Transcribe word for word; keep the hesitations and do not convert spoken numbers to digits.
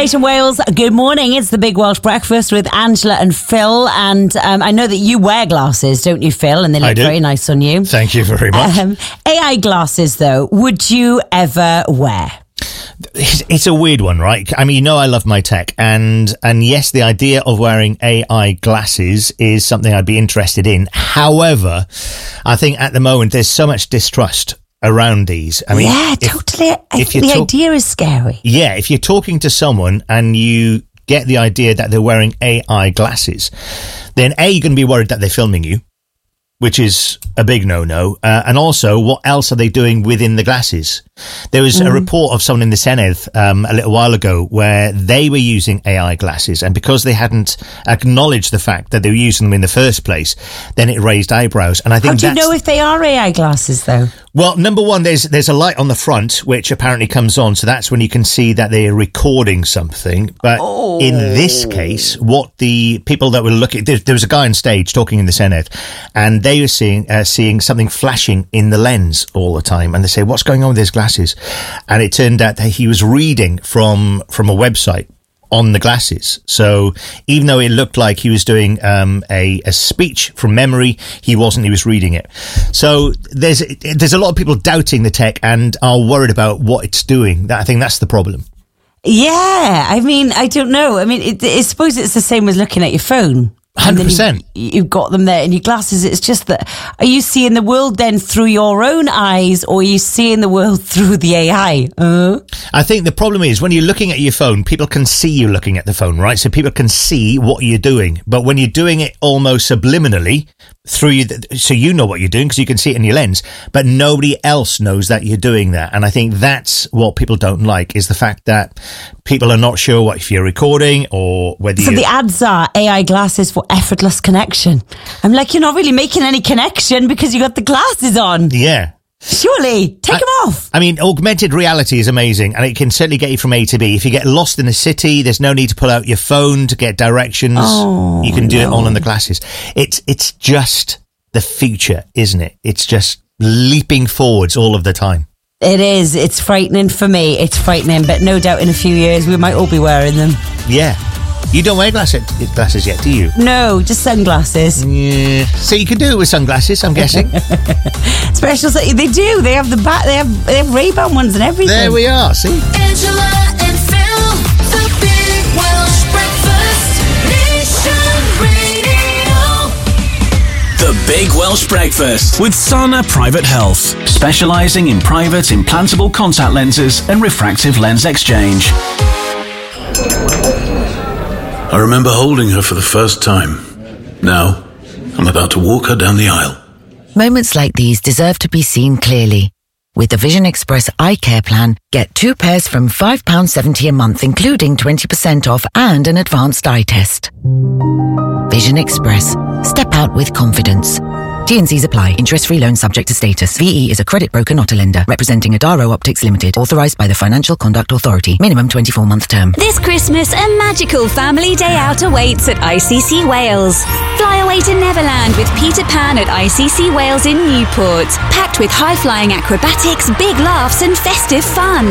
Nation Wales, good morning. It's the Big Welsh Breakfast with Angela and Phil. And um, I know that you wear glasses, don't you, Phil? And they look very nice on you. Thank you very much. Um, A I glasses, though, would you ever wear? It's a weird one, right? I mean, you know I love my tech. And, and yes, the idea of wearing A I glasses is something I'd be interested in. However, I think at the moment there's so much distrust around these. I mean, yeah, if, totally. I if think the talk- idea is scary. Yeah, if you're talking to someone and you get the idea that they're wearing A I glasses, then A, you're going to be worried that they're filming you, which is a big no-no. Uh, and also, what else are they doing within the glasses? There was mm. a report of someone in the Senedd um, a little while ago where they were using A I glasses, and because they hadn't acknowledged the fact that they were using them in the first place, then it raised eyebrows. And I think How do you that's, know if they are A I glasses, though? Well, number one, there's there's a light on the front, which apparently comes on, so that's when you can see that they're recording something. But oh. in this case, what the people that were looking, there, there was a guy on stage talking in the Senedd, and they were seeing uh, seeing something flashing in the lens all the time, and they say, "What's going on with his glasses?" And it turned out that he was reading from from a website on the glasses. So even though it looked like he was doing um, a, a speech from memory, he wasn't, he was reading it. So there's there's a lot of people doubting the tech and are worried about what it's doing. That, I think that's the problem. Yeah, I mean, I don't know. I mean, it, I suppose it's the same as looking at your phone. one hundred percent. You've, you've got them there in your glasses. It's just that, are you seeing the world then through your own eyes, or are you seeing the world through the A I? Uh? I think the problem is when you're looking at your phone, people can see you looking at the phone, right? So people can see what you're doing. But when you're doing it almost subliminally through you, so you know what you're doing because you can see it in your lens, but nobody else knows that you're doing that. And I think that's what people don't like, is the fact that people are not sure what if you're recording or whether so you... the ads are A I glasses for effortless connection. I'm like, you're not really making any connection because you got the glasses on. Yeah. Surely, take I, them off. I mean, augmented reality is amazing, and it can certainly get you from A to B. If you get lost in a city, there's no need to pull out your phone to get directions. Oh, you can do no. it all in the glasses. It's it's just the future, isn't it? It's just leaping forwards all of the time. It is. It's frightening for me. It's frightening, but no doubt in a few years we might all be wearing them. Yeah. You don't wear glasses, glasses yet, do you? No, just sunglasses. Yeah. So you can do it with sunglasses, I'm guessing. Special, they do. They have the back. They have they have Ray-Ban ones and everything. There we are. See. Angela and Phil, the Big Welsh Breakfast, Nation Radio. The Big Welsh Breakfast with Sana Private Health, specialising in private implantable contact lenses and refractive lens exchange. I remember holding her for the first time. Now, I'm about to walk her down the aisle. Moments like these deserve to be seen clearly. With the Vision Express Eye Care Plan, get two pairs from five pounds seventy a month, including twenty percent off and an advanced eye test. Vision Express. Step out with confidence. T and C's apply. Interest-free loan subject to status. V E is a credit broker, not a lender. Representing Adaro Optics Limited. Authorised by the Financial Conduct Authority. Minimum twenty-four month term. This Christmas, a magical family day out awaits at I C C Wales. Fly away to Neverland with Peter Pan at I C C Wales in Newport. Packed with high-flying acrobatics, big laughs and festive fun.